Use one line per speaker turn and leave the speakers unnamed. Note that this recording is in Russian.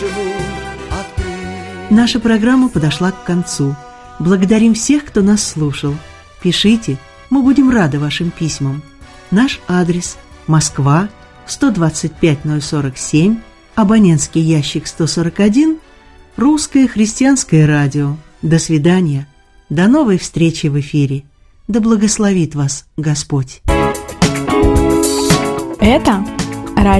Наша программа подошла к концу. Благодарим всех, кто нас слушал. Пишите, мы будем рады вашим письмам. Наш адрес: Москва, 125-047, абонентский ящик 141, Русское христианское радио. До свидания. До новой встречи в эфире. Да благословит вас Господь.
Это